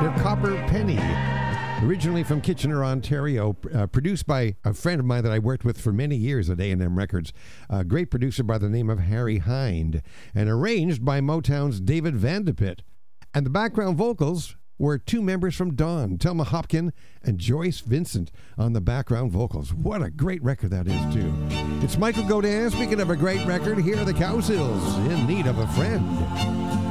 They're Copper Penny. Originally from Kitchener, Ontario, produced by a friend of mine that I worked with for many years at A&M Records, a great producer by the name of Harry Hind, and arranged by Motown's David Vandeput. And the background vocals were two members from Dawn, Thelma Hopkin and Joyce Vincent on the background vocals. What a great record that is, too. It's Michael Godin. Speaking of a great record, here are the Cowsills, In Need of a Friend.